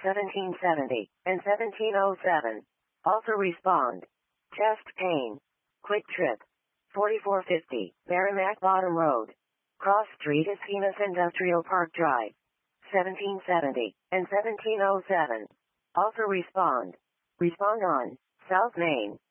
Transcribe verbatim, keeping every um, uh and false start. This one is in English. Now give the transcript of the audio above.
seventeen seventy, and seventeen oh seven. Also respond. Chest pain. Quick Trip. forty-four fifty, Merrimack Bottom Road. Cross Street Esquinas Industrial Park Drive. seventeen seventy, and seventeen oh seven. Also respond. Respond on South Main.